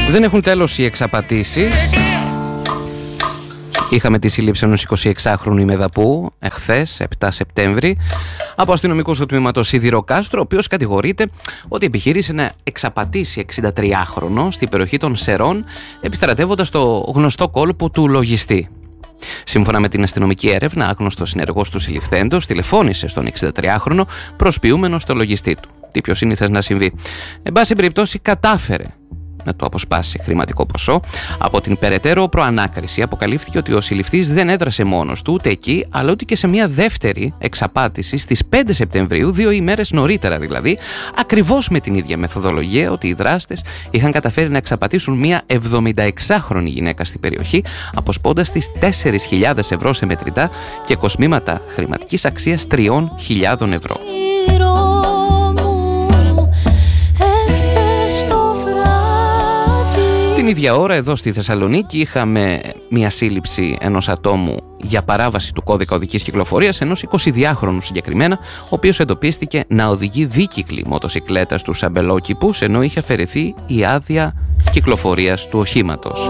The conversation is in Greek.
Δεν έχουν τέλος οι εξαπατήσεις. Είχαμε τη σύλληψη ενός 26χρονου ημεδαπού εχθές, 7 Σεπτέμβρη, από αστυνομικούς του τμήματος Σιδηροκάστρο, ο οποίος κατηγορείται ότι επιχείρησε να εξαπατήσει 63χρονο στην περιοχή των Σερών, επιστρατεύοντας το γνωστό κόλπο του λογιστή. Σύμφωνα με την αστυνομική έρευνα, άγνωστος συνεργός του συλληφθέντος τηλεφώνησε στον 63χρονο προσποιούμενο στο λογιστή του. Τι πιο σύνηθες να συμβεί. Εν πάση περιπτώσει, κατάφερε να του αποσπάσει χρηματικό ποσό. Από την περαιτέρω προανάκριση αποκαλύφθηκε ότι ο συλληφθής δεν έδρασε μόνος του ούτε εκεί, αλλά ότι και σε μια δεύτερη εξαπάτηση στις 5 Σεπτεμβρίου, 2 ημέρες νωρίτερα δηλαδή, ακριβώς με την ίδια μεθοδολογία, ότι οι δράστες είχαν καταφέρει να εξαπατήσουν μια 76χρονη γυναίκα στην περιοχή, αποσπώντας τις 4.000 ευρώ σε μετρητά και κοσμήματα χρηματικής αξίας 3.000 ευρώ. Την ίδια ώρα εδώ στη Θεσσαλονίκη είχαμε μια σύλληψη ενός ατόμου για παράβαση του κώδικα οδικής κυκλοφορίας, ενός 22χρονου συγκεκριμένα, ο οποίος εντοπίστηκε να οδηγεί δίκυκλη μοτοσικλέτα στους αμπελόκηπους, ενώ είχε αφαιρεθεί η άδεια κυκλοφορίας του οχήματος.